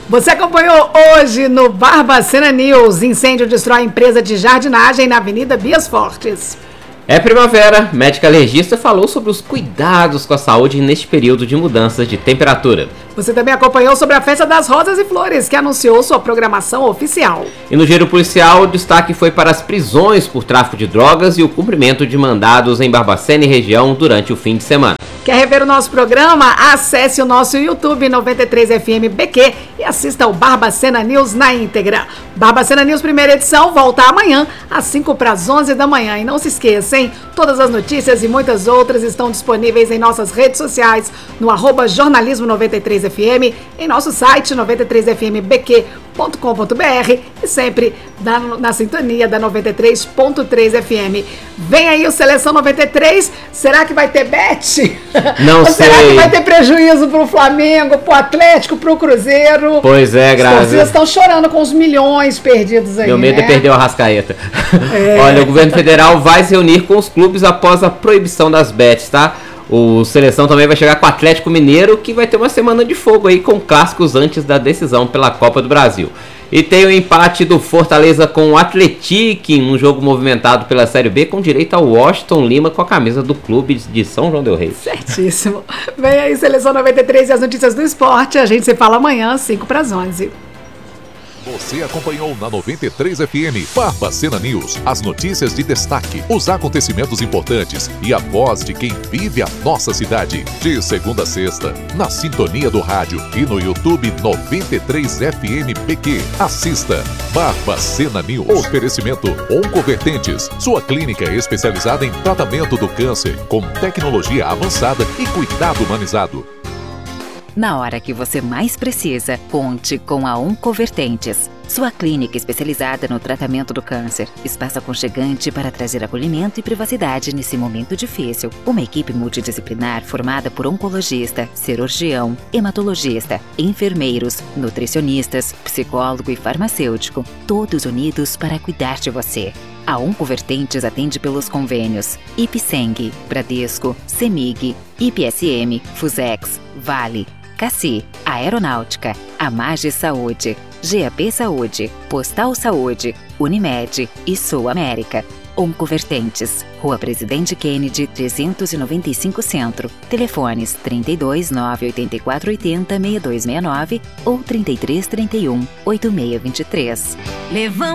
Você acompanhou hoje no Barbacena News. Incêndio destrói empresa de jardinagem na Avenida Bias Fortes. É primavera, médica legista falou sobre os cuidados com a saúde neste período de mudanças de temperatura. Você também acompanhou sobre a Festa das Rosas e Flores, que anunciou sua programação oficial. E no giro policial, o destaque foi para as prisões por tráfico de drogas e o cumprimento de mandados em Barbacena e região durante o fim de semana. Quer rever o nosso programa? Acesse o nosso YouTube 93FM BQ e assista ao Barbacena News na íntegra. Barbacena News primeira edição volta amanhã às 5:11 da manhã. E não se esqueça, hein? Todas as notícias e muitas outras estão disponíveis em nossas redes sociais, no @jornalismo93FM, em nosso site 93fmbq.com.br e sempre na sintonia da 93.3 FM. Vem aí o Seleção 93. Será que vai ter bet? Não Ou sei. será que vai ter prejuízo pro Flamengo, pro Atlético, pro Cruzeiro? Pois é, Grazi. Os torcidas estão chorando com os milhões perdidos aí, Meu medo né? é perder o Arrascaeta. Olha, o governo federal vai se reunir com os clubes após a proibição das bets, tá? O Seleção também vai chegar com o Atlético Mineiro, que vai ter uma semana de fogo aí com clássicos antes da decisão pela Copa do Brasil. E tem o empate do Fortaleza com o Atlético, um jogo movimentado pela Série B, com direito ao Washington Lima com a camisa do clube de São João del Rei. Certíssimo. Vem aí, Seleção 93 e as notícias do esporte. A gente se fala amanhã, 5:11. Você acompanhou na 93 FM Barbacena News, as notícias de destaque, os acontecimentos importantes e a voz de quem vive a nossa cidade. De segunda a sexta, na sintonia do rádio e no YouTube 93 FM PQ. Assista Barbacena News. Oferecimento Oncovertentes, sua clínica especializada em tratamento do câncer, com tecnologia avançada e cuidado humanizado. Na hora que você mais precisa, conte com a Oncovertentes, sua clínica especializada no tratamento do câncer. Espaço aconchegante para trazer acolhimento e privacidade nesse momento difícil. Uma equipe multidisciplinar formada por oncologista, cirurgião, hematologista, enfermeiros, nutricionistas, psicólogo e farmacêutico, todos unidos para cuidar de você. A Oncovertentes atende pelos convênios Ipseng, Bradesco, Semig, IPSM, Fusex, Vale, Cassi, Aeronáutica, Amage Saúde, GAP Saúde, Postal Saúde, Unimed e Sul América. Oncovertentes, Rua Presidente Kennedy, 395 Centro. Telefones 32 984 80 6269 ou 33 31 8623.